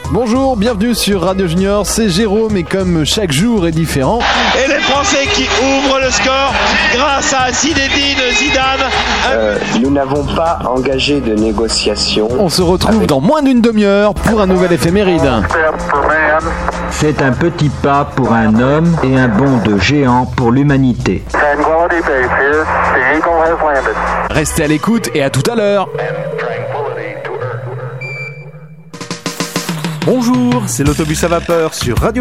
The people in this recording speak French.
Bonjour, bienvenue sur Radio Junior, c'est Jérôme et comme chaque jour est différent... Et les Français qui ouvrent le score grâce à Zinedine Zidane. Nous n'avons pas engagé de négociation. On se retrouve dans moins d'une demi-heure pour un nouvel éphéméride. C'est un petit pas pour un homme et un bond de géant pour l'humanité. Restez à l'écoute et à tout à l'heure. Bonjour, c'est l'autobus à vapeur sur Radio